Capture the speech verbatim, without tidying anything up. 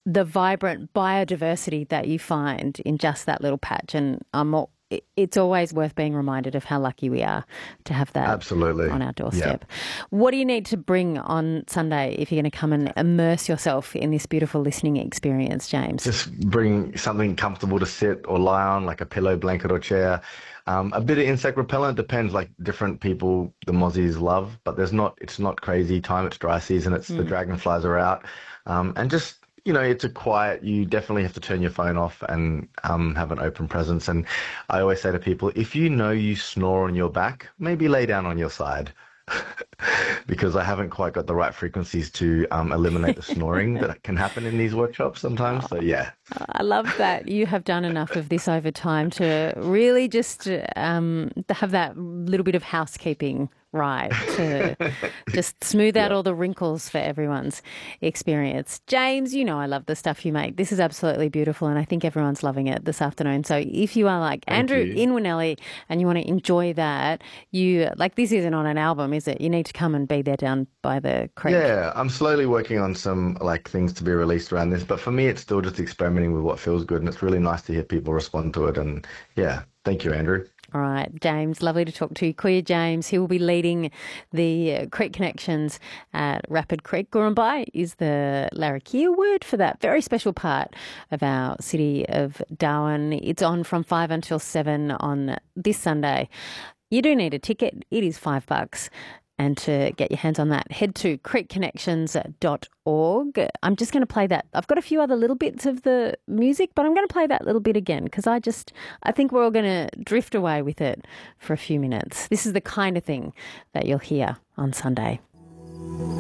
the vibrant biodiversity that you find in just that little patch. And I'm all, it- it's always worth being reminded of how lucky we are to have that Absolutely. on our Yeah. doorstep. What do you need to bring on Sunday if you're going to come and immerse yourself in this beautiful listening experience, James? Just bring something comfortable to sit or lie on, like a pillow, blanket, or chair. Um, a bit of insect repellent depends, like different people, the mozzies love, but there's not, it's not crazy time. It's dry season. It's the dragonflies are out. Um, and just, you know, it's a quiet, you definitely have to turn your phone off and um, have an open presence. And I always say to people, if you know you snore on your back, maybe lay down on your side. Because I haven't quite got the right frequencies to um, eliminate the snoring that can happen in these workshops sometimes. So yeah, I love that you have done enough of this over time to really just um, have that little bit of housekeeping right to just smooth out yeah. all the wrinkles for everyone's experience. James, you know I love the stuff you make. This is absolutely beautiful and I think everyone's loving it this afternoon. So if you are like Thank Andrew you. in Winelli and you want to enjoy that, you like this isn't on an album, is it? You need to come and be there down by the creek. Yeah, I'm slowly working on some like things to be released around this, but for me, it's still just experimenting with what feels good, and it's really nice to hear people respond to it. And yeah, thank you, Andrew. All right, James, lovely to talk to you. Queer James, he will be leading the uh, Creek Connections at Rapid Creek. Gurumbai is the Larrakia word for that very special part of our city of Darwin. It's on from five until seven on this Sunday. You do need a ticket. It is five bucks. And to get your hands on that, head to creek connections dot org. I'm just going to play that. I've got a few other little bits of the music, but I'm going to play that little bit again because I just, I think we're all going to drift away with it for a few minutes. This is the kind of thing that you'll hear on Sunday.